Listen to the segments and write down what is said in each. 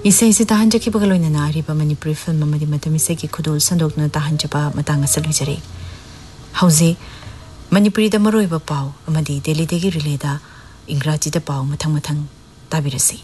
Isay si tahan jaki bagaloy na naari pa Manipuri film mamadi matamisay ki kudol sandok na tahan japa matanga salujari. Hauzi, Manipuri da maroy ba pao amadi Delhi degi relay Ingraji da pao matang tabirasi.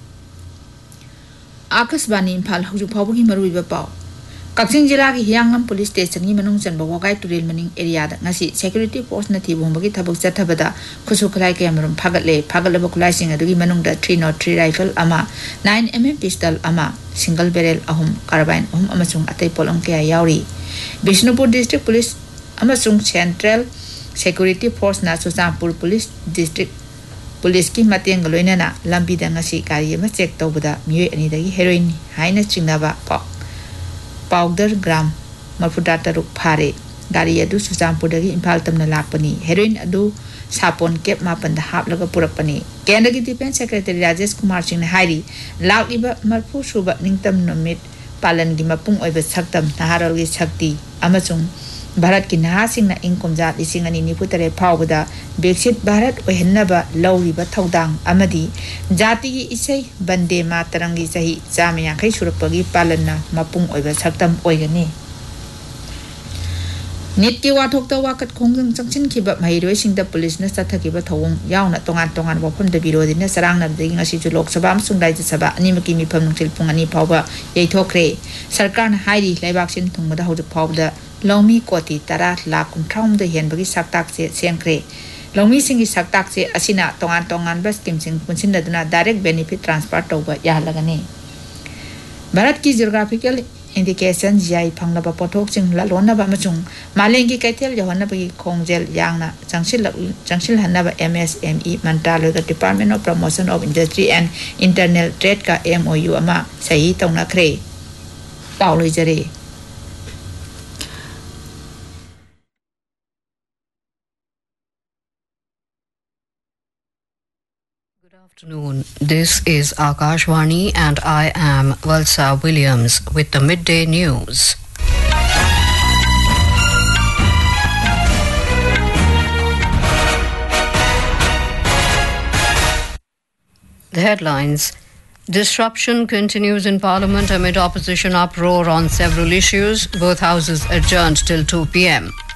Akasbani Impal hujung pawagi marui ba pao. Kaksing jila ki Hiangnam police station ni manung jan ba wagai turil maning area da ngasi security force na tibong bagi thabak chathabada khusu khlai ke amarum phagal ba kulai sing adugi manung da 303 rifle ama 9mm pistol ama single barrel ahum carbine ahum amasung atai polong ke yauri Bishnupur district police amasung central security force na Susampur police district police ki mateng galoina na lambi da ngasi kari ma check tawbada mioi ani dagi heroin haina chingnaba powder gram mafuda taruk phare gari adu Susampur dagi Impal tamna lakpani heroin adu sapon kep mapan da hap laga purakpani Kendra ki defense secretary Rajesh Kumar Singh na hairi lakiba marfu suba ningtam nomit palan gi mapung oiba saktam naharal gi sakti amasung Bharat ki nahasing na inkomjat ising ani niputare phawbada Brexit Bharat ohenaba lawriba thaudang amadi jati gi isai bande mataram gi sahi jamya khai surapagi palanna mapung oiba saktam oigani Nit ki wathok ta wakat khongjang changchin khiba mairoi singda police na sathakiba thawung yauna tongan wafam da birodi na sarang na ding asi ju lok sabha amsung dai sabha ani maki mi pham nungtil pung ani phawba yeithokre sarkar na hairi laibak sin thungda hawju phawda Longmi koti tara la kumthraum de hen bagi saktak se sengkre Longmi singi saktak se asina tongan bas kim sing punsin daduna direct benefit transfer toba ya lagani Bharat ki geographical indication jai phangla ba pothok sing la lona ba machung malengi kaitel johana bagi khongjel yangna changsil hanna ba MSME Mantralaya ga Department of Promotion of Industry and Internal Trade ka MOU ama sahi tongna kre pauloi jare Good afternoon. This is Akashvani and I am Valsa Williams with the midday news. The headlines. Disruption continues in Parliament amid opposition uproar on several issues. Both houses adjourned till 2 p.m.